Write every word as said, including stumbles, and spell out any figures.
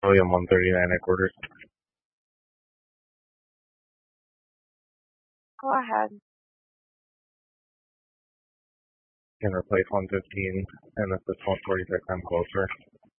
William one thirty-nine at quarters. Go ahead. Can replace one fifteen, and this is one forty-six. I'm closer.